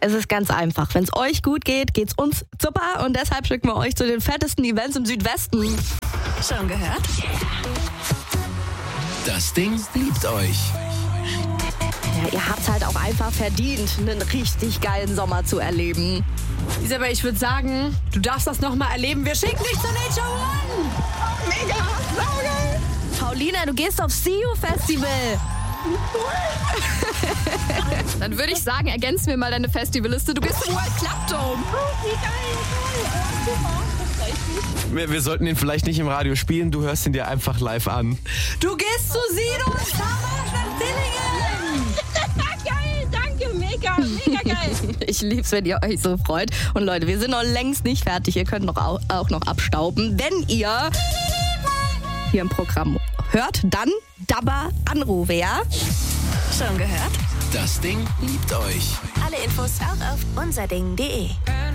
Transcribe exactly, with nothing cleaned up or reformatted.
Es ist ganz einfach. Wenn es euch gut geht, geht's uns super. Und deshalb schicken wir euch zu den fettesten Events im Südwesten. Schon gehört? Das Ding liebt euch. Ja, ihr habt halt auch einfach verdient, einen richtig geilen Sommer zu erleben. Isabel, ich würde sagen, du darfst das nochmal erleben. Wir schicken dich zur Nature One. Mega, saugeil. Paulina, du gehst aufs See You Festival. Dann würde ich sagen, ergänzen wir mal deine Festivalliste. Du gehst zum World Club Dome. Wie geil, toll. Das freut mich. Wir, wir sollten ihn vielleicht nicht im Radio spielen, du hörst ihn dir einfach live an. Du gehst zu Sido und Summer nach Dillingen. Geil, danke, mega, mega geil. Ich lieb's, wenn ihr euch so freut. Und Leute, wir sind noch längst nicht fertig. Ihr könnt noch auch, auch noch abstauben. Wenn ihr hier im Programm hört, dann Dabba Anrufe, ja? Schon gehört? Das Ding liebt euch. Alle Infos auch auf unser Ding punkt de.